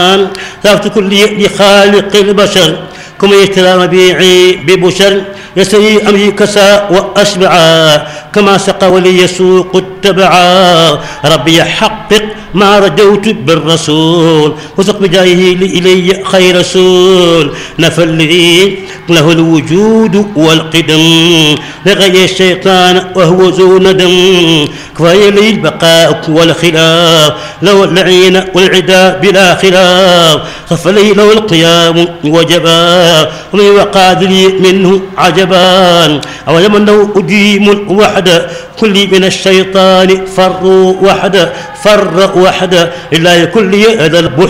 ثابت كل لخالق البشر كما يشترى مبيعي ببشر يسري أمري كساء وأشبعا كما سقى ولي يسوق التبعا ربي حقق ما رجوت بالرسول وثق بجاهه إلي خير رسول نفى الذي له الوجود والقدم لغي الشيطان وهو ذو ندم كفاية لي البقاء والخلاف له اللعين والعدا بلا خلاف خف لي له القيام وجبا ومن وقاد لي منه عجبان أولم أنه أديم وحده كل من الشيطان فر وحده لله كل هذا البحر